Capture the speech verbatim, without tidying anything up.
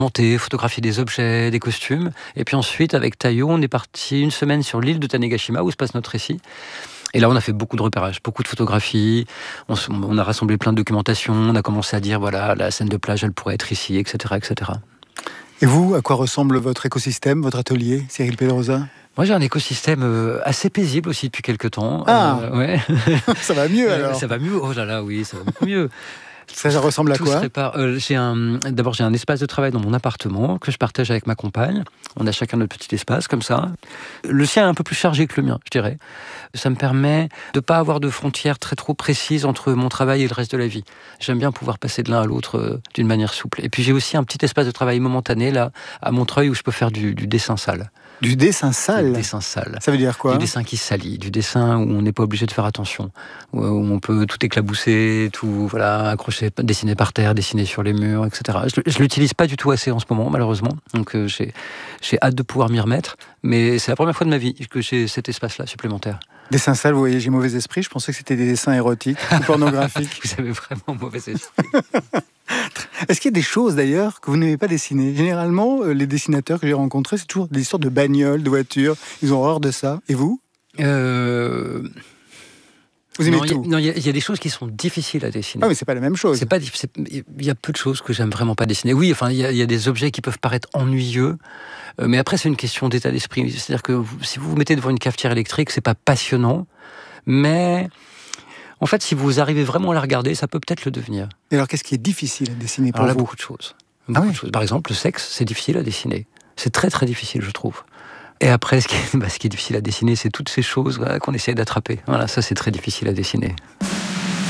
monter, photographier des objets, des costumes. Et puis ensuite, avec Tayo, on est parti une semaine sur l'île de Tanegashima, où se passe notre récit. Et là, on a fait beaucoup de repérages, beaucoup de photographies. On, on a rassemblé plein de documentation. On a commencé à dire, voilà, la scène de plage, elle pourrait être ici, et cetera, et cetera. Et vous, à quoi ressemble votre écosystème, votre atelier, Cyril Pedrosa ? Moi, j'ai un écosystème assez paisible aussi depuis quelques temps. Ah euh, ouais. Ça va mieux alors. Ça va mieux. Oh là là, oui, ça va beaucoup mieux. Ça, ça ressemble à Tout quoi ? se répare. Euh, j'ai un, d'abord, j'ai un espace de travail dans mon appartement que je partage avec ma compagne. On a chacun notre petit espace, comme ça. Le sien est un peu plus chargé que le mien, je dirais. Ça me permet de ne pas avoir de frontières très trop précises entre mon travail et le reste de la vie. J'aime bien pouvoir passer de l'un à l'autre euh, d'une manière souple. Et puis, j'ai aussi un petit espace de travail momentané, là, à Montreuil, où je peux faire du, du dessin sale. Du dessin sale. Du dessin sale. Ça veut dire quoi ? Du dessin qui salit, du dessin où on n'est pas obligé de faire attention, où on peut tout éclabousser, tout voilà, accrocher, dessiner par terre, dessiner sur les murs, et cetera. Je, je l'utilise pas du tout assez en ce moment, malheureusement. Donc euh, j'ai, j'ai hâte de pouvoir m'y remettre, mais c'est la première fois de ma vie que j'ai cet espace-là supplémentaire. Dessin sale, vous voyez, j'ai mauvais esprit. Je pensais que c'était des dessins érotiques ou pornographiques. Vous avez vraiment mauvais esprit. Est-ce qu'il y a des choses d'ailleurs que vous n'aimez pas dessiner ? Généralement, les dessinateurs que j'ai rencontrés, c'est toujours des histoires de bagnoles, de voitures. Ils ont horreur de ça. Et vous ? euh... Vous aimez non, tout ? Il y, y, y a des choses qui sont difficiles à dessiner. Ah, mais c'est pas la même chose. C'est pas, il y a peu de choses que j'aime vraiment pas dessiner. Oui, enfin, il y, y a des objets qui peuvent paraître ennuyeux, euh, mais après c'est une question d'état d'esprit. C'est-à-dire que vous, si vous vous mettez devant une cafetière électrique, c'est pas passionnant, mais en fait, si vous arrivez vraiment à la regarder, ça peut peut-être le devenir. Et alors, qu'est-ce qui est difficile à dessiner pour alors là, vous ? beaucoup de choses. Beaucoup ah oui. de choses. Par exemple, le sexe, c'est difficile à dessiner. C'est très très difficile, je trouve. Et après, ce qui est, bah, ce qui est difficile à dessiner, c'est toutes ces choses voilà, qu'on essaie d'attraper. Voilà, ça c'est très difficile à dessiner.